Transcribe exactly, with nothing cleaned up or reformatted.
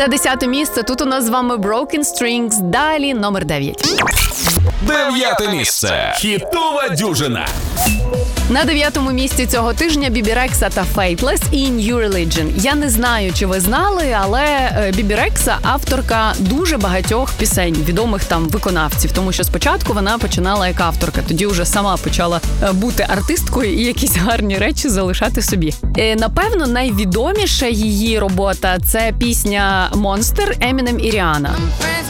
Це десяте місце. Тут у нас з вами Broken Strings. Далі номер дев'ять. Дев'яте місце. Хітова дюжина. На дев'ятому місці цього тижня Бібі Рекса та Faithless і New Religion. Я не знаю, чи ви знали, але Бібі Рекса – авторка дуже багатьох пісень, відомих там виконавців. Тому що спочатку вона починала як авторка, тоді вже сама почала бути артисткою і якісь гарні речі залишати собі. Напевно, найвідоміша її робота – це пісня Monster Eminem і Rihanna.